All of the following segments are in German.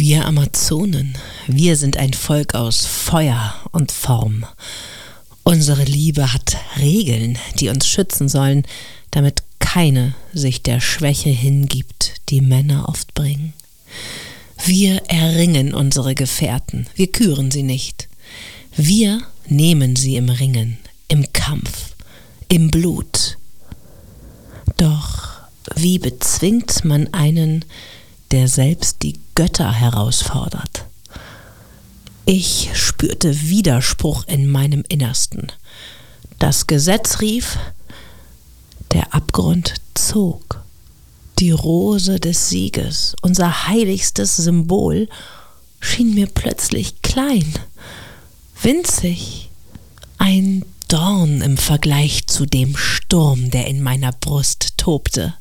Wir Amazonen, wir sind ein Volk aus Feuer und Form. Unsere Liebe hat Regeln, die uns schützen sollen, damit keine sich der Schwäche hingibt, die Männer oft bringen. Wir erringen unsere Gefährten, wir küren sie nicht. Wir nehmen sie im Ringen, im Kampf, im Blut. Doch wie bezwingt man einen, der selbst die Götter herausfordert? Ich spürte Widerspruch in meinem Innersten. Das Gesetz rief, der Abgrund zog. Die Rose des Sieges, unser heiligstes Symbol, schien mir plötzlich klein, winzig, ein Dorn im Vergleich zu dem Sturm, der in meiner Brust tobte.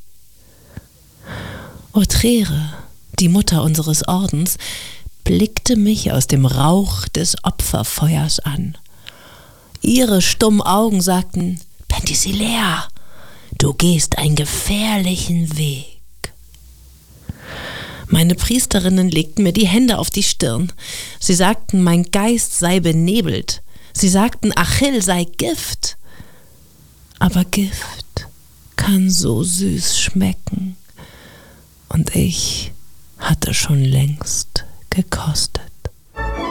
Otrere, die Mutter unseres Ordens, blickte mich aus dem Rauch des Opferfeuers an. Ihre stummen Augen sagten, Penthesilea, du gehst einen gefährlichen Weg. Meine Priesterinnen legten mir die Hände auf die Stirn. Sie sagten, mein Geist sei benebelt. Sie sagten, Achill sei Gift. Aber Gift kann so süß schmecken. Und ich hatte schon längst gekostet.